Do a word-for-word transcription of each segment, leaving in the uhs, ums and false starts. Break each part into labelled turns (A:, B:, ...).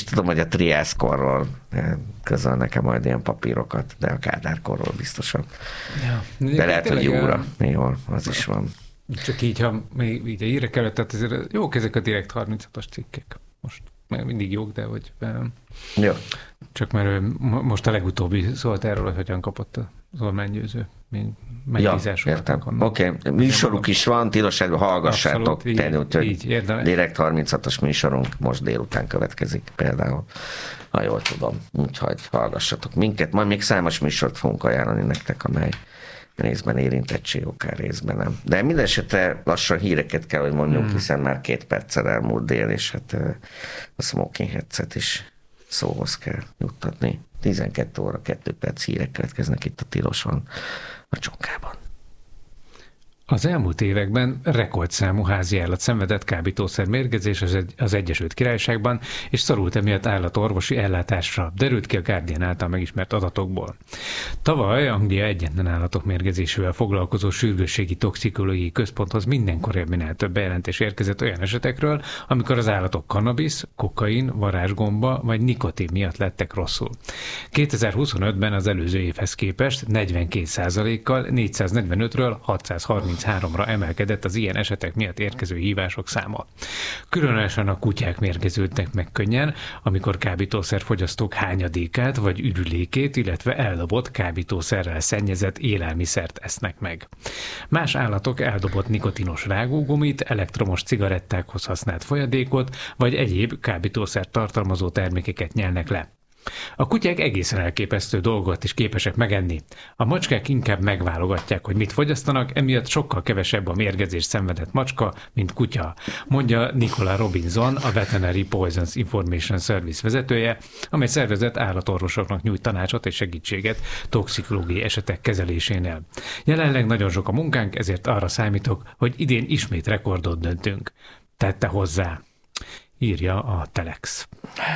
A: tudom, hogy a triászkorról közöl nekem majd ilyen papírokat, de a Kádárkorról biztosan. Ja. De, de lehet, hogy jóra. Jó, az is van.
B: Csak így, ha még így a hírek előtt, tehát azért jók ezek a Direkt harminchatos cikkek. Most mindig jók, de hogy...
A: Jó.
B: Csak mert most a legutóbbi szólt erről, hogy hogyan kapott az Orbán Győző megbízásokat.
A: Ja, oké, okay. Műsoruk is van, tilos, hallgassátok.
B: Abszolút, így, így,
A: Direkt harminchatos műsorunk most délután következik például, ha jól tudom. Úgyhogy hallgassatok minket. Majd még számos műsort fogunk ajánlani nektek, amely részben érintettség, akár részben nem. De minden esetre lassan híreket kell, hogy mondjuk, hmm. hiszen már két perccel elmúlt dél, és hát a Smoking Headset is szóhoz kell juttatni. tizenkét óra, két perc hírek következnek itt a Tiloson, a Csonkában.
B: Az elmúlt években rekordszámú házi állat szenvedett kábítószermérgezés az, egy, az Egyesült Királyságban, és szorult emiatt állatorvosi ellátásra, derült ki a Guardian által megismert adatokból. Tavaly Anglia egyetlen állatok mérgezésével foglalkozó sürgősségi toxikológiai központhoz minden korábbinál több bejelentés érkezett olyan esetekről, amikor az állatok kannabisz, kokain, varázsgomba vagy nikotin miatt lettek rosszul. kétezer-huszonötben az előző évhez képest negyvenkét százalékkal négyszáznegyvenötről hatszázharminchárom-ra emelkedett az ilyen esetek miatt érkező hívások száma. Különösen a kutyák mérgeződnek meg könnyen, amikor kábítószerfogyasztók hányadékát vagy ürülékét, illetve eldobott kábítószerrel szennyezett élelmiszert esznek meg. Más állatok eldobott nikotinos rágógumit, elektromos cigarettákhoz használt folyadékot, vagy egyéb kábítószer tartalmazó termékeket nyelnek le. A kutyák egészen elképesztő dolgot is képesek megenni. A macskák inkább megválogatják, hogy mit fogyasztanak, emiatt sokkal kevesebb a mérgezés szenvedett macska, mint kutya, mondja Nicola Robinson, a Veterinary Poisons Information Service vezetője, amely szervezet állatorvosoknak nyújt tanácsot és segítséget toxikológiai esetek kezelésénél. Jelenleg nagyon sok a munkánk, ezért arra számítok, hogy idén ismét rekordot döntünk. Tette hozzá, írja a Telex.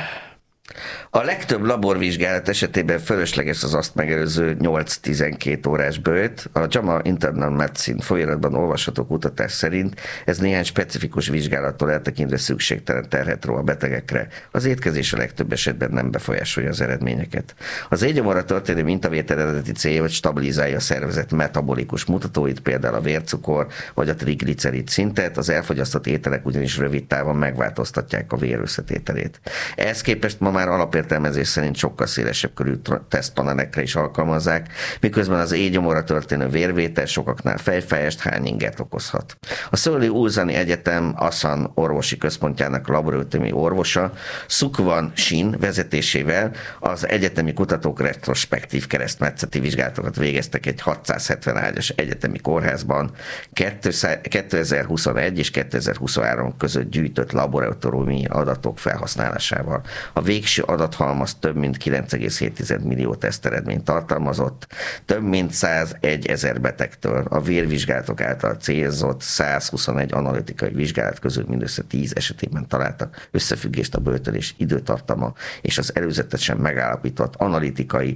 A: A legtöbb laborvizsgálat esetében fölösleges az azt megelőző nyolc-tizenkét órás bőjt. A jé á em á Internal Medicine folyóiratban olvasható kutatás szerint ez néhány specifikus vizsgálattól eltekintve szükségtelen terhet ró a betegekre. Az étkezés a legtöbb esetben nem befolyásolja az eredményeket. Az égyomorra történő mintavétel eredeti célja, hogy stabilizálja a szervezet metabolikus mutatóit, például a vércukor vagy a triglicerid szintet, az elfogyasztott ételek ugyanis rövid távon megváltoztatják a vér összetételét. Ehhez képest ma már alapértelmezés szerint sokkal szélesebb körű tesztpanelekre is alkalmazzák, miközben az égyomorra történő vérvétel sokaknál fejfájást, hányingert okozhat. A Szöuli Ulzani Egyetem Asan orvosi központjának laboratóriumi orvosa Sukwan Shin vezetésével az egyetemi kutatók retrospektív keresztmetszeti vizsgálatokat végeztek egy hatszázhetven ágyas egyetemi kórházban kétezer-huszonegy és kétezer-huszonhárom között gyűjtött laboratóriumi adatok felhasználásával. A végső adathalmaz több mint kilenc egész hét millió teszteredményt tartalmazott, több mint százegy ezer betegtől a vérvizsgálatok által célzott százhuszonegy analitikai vizsgálat közül mindössze tíz esetében találtak összefüggést a böjtölés időtartama és az előzetesen megállapított analitikai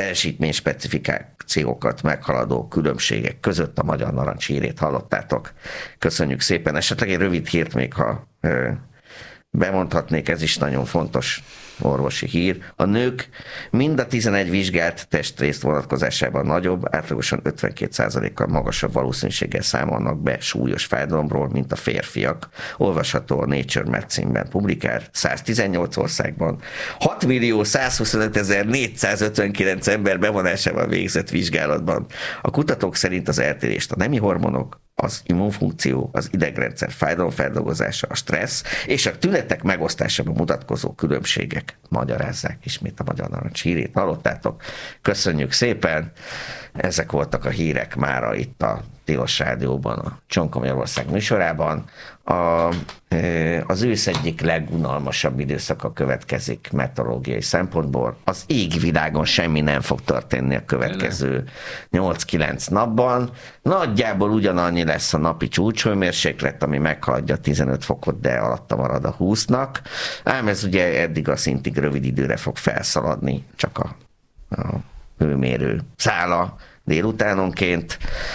A: teljesítményspecifikációkat meghaladó különbségek között. A Magyar Narancs hírét hallottátok. Köszönjük szépen. Esetleg egy rövid hírt még, ha ö, bemondhatnék, ez is nagyon fontos orvosi hír. A nők mind a tizenegy vizsgált testrészt vonatkozásában nagyobb, átlagosan ötvenkét százalékkal magasabb valószínűséggel számolnak be súlyos fájdalomról, mint a férfiak. Olvasható a Nature Medicine-ben publikált száztizennyolc országban hat millió százhuszonöt ezer négyszázötvenkilenc ember bevonásával végzett vizsgálatban. A kutatók szerint az eltérést a nemi hormonok, az immunfunkció, az idegrendszer fájdalomfeldolgozása, a stressz és a tünetek megosztásában mutatkozó különbségek magyarázzák. Ismét a Magyar Narancs hírét hallottátok. Köszönjük szépen! Ezek voltak a hírek mára itt a Tilos Rádióban, a Csonka Magyarország műsorában. A, az ősz egyik legunalmasabb időszaka következik meteorológiai szempontból. Az égvilágon semmi nem fog történni a következő nyolc-kilenc napban. Nagyjából ugyanannyi lesz a napi csúcshőmérséklet, ami meghaladja a tizenöt fokot, de alatta marad a húsznak. Ám ez ugye eddig a szintig rövid időre fog felszaladni, csak a, a hőmérő szála délutánonként.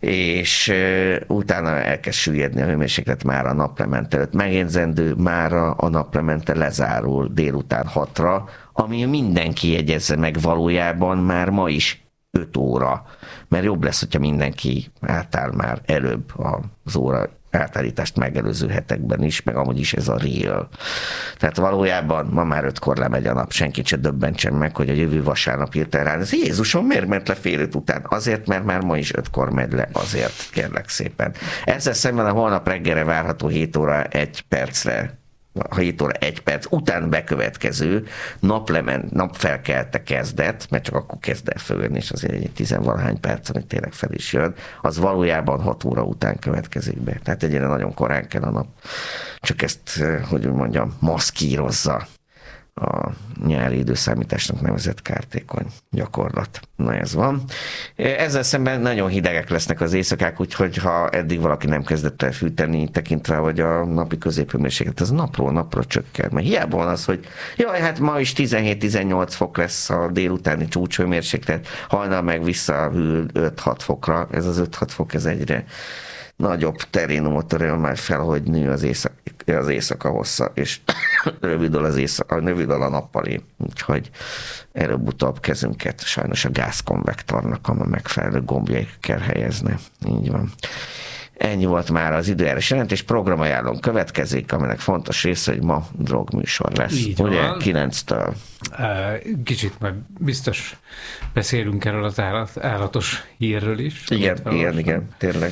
A: és utána elkezd süllyedni a hőmérséklet már a naplement előtt. Megjegyzendő, mára a naplemente lezárul délután hatra, ami mindenki jegyezze meg valójában már ma is öt óra, mert jobb lesz, hogyha mindenki átáll már előbb az óra átállítást megelőző hetekben is, meg amúgy is ez a real. Tehát valójában ma már ötkor lemegy a nap, senkit se döbbentsen meg, hogy a jövő vasárnap írta rá. Ez Jézusom, miért ment le fél öt után? Azért, mert már ma is ötkor megy le, azért, kérlek szépen. Ezzel szemben a holnap reggelre várható hét óra egy percre, ha hét óra egy perc után bekövetkező naplement, napfelkelte kezdet, mert csak akkor kezd el fölönni, és azért egy tizenvalahány perc, amíg tényleg fel is jön, az valójában hat óra után következik be. Tehát egyre nagyon korán kell a nap. Csak ezt, hogy úgy mondjam, maszkírozza a nyári időszámításnak nevezett kártékony gyakorlat. Na ez van. Ezzel szemben nagyon hidegek lesznek az éjszakák, úgyhogy ha eddig valaki nem kezdett el fűteni, tekintve, hogy a napi középhőmérséklet az napról napra csökken. Mert hiába van az, hogy jaj, hát ma is tizenhét-tizennyolc fok lesz a délutáni csúcshőmérséklet, hajnal meg visszahűl öt-hat fokra. Ez az öt-hat fok, ez egyre nagyobb terénumot öröm már fel, hogy nő az éjszaka, az éjszaka hossza, és rövidül az éjszaka, rövidül a nappali. Úgyhogy előbb-utóbb kezünket sajnos a gázkonvektornak a megfelelő gombjai kell helyezni. Így van. Ennyi volt már az időjárás jelentés. Programajánlón következik, aminek fontos része, hogy ma drogműsor lesz.
B: Így
A: ugye?
B: van.
A: kilenctől.
B: Kicsit majd biztos beszélünk erről az állat, állatos hírről is.
A: Igen, igen, igen, tényleg.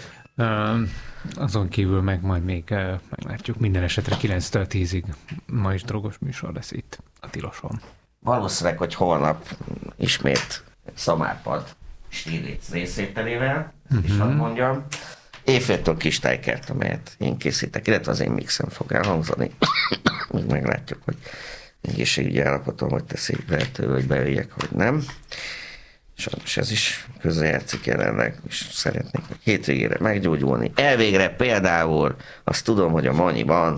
B: Azon kívül meg majd még meglátjuk. Minden esetre kilenctől tízig ma is drogos műsor lesz itt a Tiloson.
A: Valószínűleg, hogy holnap ismét Szamárpad Stílic részételével, uh-huh. is azt mondjam. Éjféltől kis tájkert, amelyet én készítek, illetve az én mixem fog elhangzani. Még meglátjuk, hogy egészségügyi állapotom, hogy teszi lehető, hogy bejöjjek, hogy nem. Sajnos ez is közrejátszik jelenleg, és szeretnék hétvégére meggyógyulni. Elvégre például azt tudom, hogy a Manyiban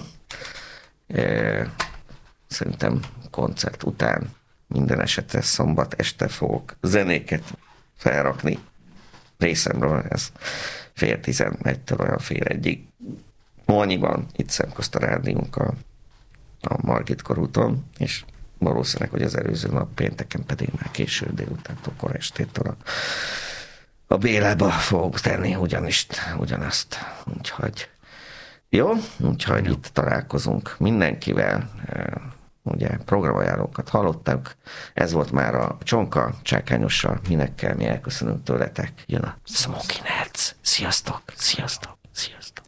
A: e, szerintem koncert után minden esetre szombat este fogok zenéket felrakni részemről, ez fél tizenegytől olyan fél egyig. Manyiban, itt szemközt a rádiónk a, a Margit körúton, és valószínűleg, hogy az előző nap pénteken pedig már késő délutántól, kora estétől a, a Bélába fogok tenni ugyanis, ugyanazt. Úgyhogy jó, úgyhogy jó. Itt találkozunk mindenkivel. Ugye programajánlókat hallottak. Ez volt már a Csonka Csákányossal. Minek kell, mi elköszönünk tőletek. Jön a Smoking Heads. Sziasztok, sziasztok, sziasztok.